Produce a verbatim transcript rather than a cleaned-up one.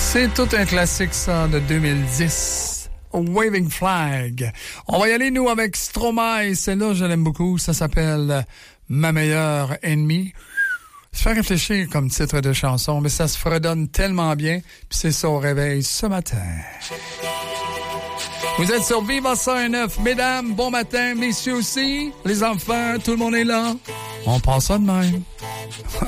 C'est tout un classique, ça, de deux mille dix. Waving Flag. On va y aller, nous, avec Stromae. Celle-là, je l'aime beaucoup. Ça s'appelle Ma meilleure ennemie. Ça fait réfléchir comme titre de chanson, mais ça se fredonne tellement bien. Puis c'est ça au réveil ce matin. Vous êtes sur Viva cent un neuf. Mesdames, bon matin. Messieurs aussi. Les enfants, tout le monde est là. On passe ça de même.